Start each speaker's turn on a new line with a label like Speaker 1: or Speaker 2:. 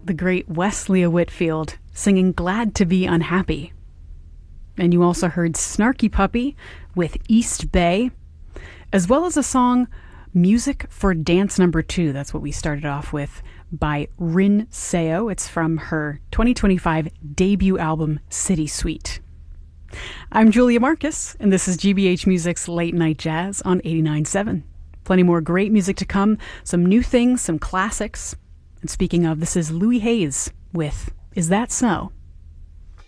Speaker 1: the great Wesleya Whitfield singing Glad to Be Unhappy. And you also heard Snarky Puppy with East Bay, as well as a song, Music for Dance Number 2. That's what we started off with, by Rin Seo. It's from her 2025 debut album, City Suite. I'm Julia Marcus, and this is GBH Music's Late Night Jazz on 89.7. Plenty more great music to come, some new things, some classics. And speaking of, this is Louis Hayes with Is That So?